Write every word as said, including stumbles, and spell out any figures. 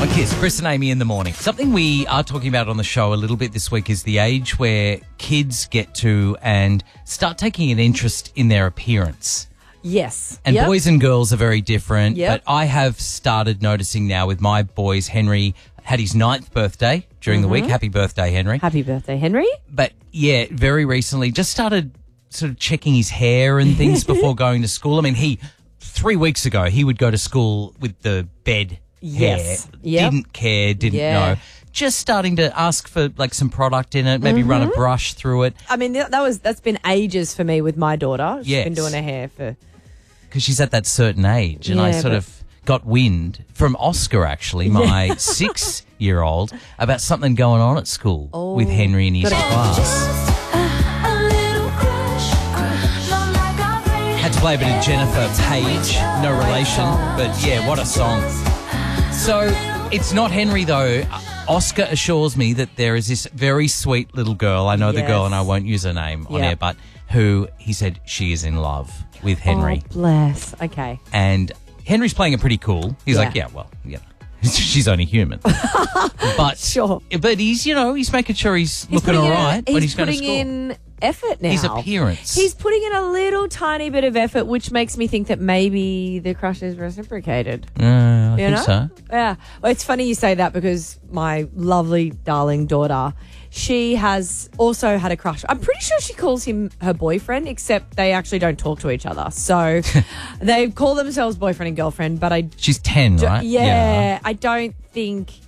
Okay, it's Chris and Amy in the morning. Something we are talking about on the show a little bit this week is the age where kids get to and start taking an interest in their appearance. Yes. And Yep. boys and girls are very different. Yep. But I have started noticing now with my boys, Henry had his ninth birthday during the week. Happy birthday, Henry. Happy birthday, Henry. But yeah, very recently just started sort of checking his hair and things before going to school. I mean, he, three weeks ago, he would go to school with the bed Yes. hair. Yep. Didn't care, didn't Yeah. know. Just starting to ask for like some product in it, maybe run a brush through it. I mean, that that was that's been ages for me with my daughter. She's Yes. been doing her hair for. Because she's at that certain age. And I Yeah, sort but- of got wind from Oscar, actually, my six-year-old, about something going on at school Oh, with Henry in his gotta- class. Had to play a bit of Jennifer Page, no relation, but yeah, what a song. So it's not Henry, though. Oscar assures me that there is this very sweet little girl, I know the girl Yes. and I won't use her name on Yeah. air, but who he said she is in love with Henry. Oh, bless. Okay. And Henry's playing it pretty cool. He's Yeah. like, yeah, well, you know, she's only human. But Sure. but he's, you know, he's making sure he's, He's looking all putting in- right when he's going to putting school. in effort now. His appearance. He's putting in a little tiny bit of effort, which makes me think that maybe the crush is reciprocated. Uh, I You think know? so. Yeah. Well, it's funny you say that because my lovely, darling daughter, she has also had a crush. I'm pretty sure she calls him her boyfriend, except they actually don't talk to each other. So they call themselves boyfriend and girlfriend, but I She's ten, do- right? yeah, I don't think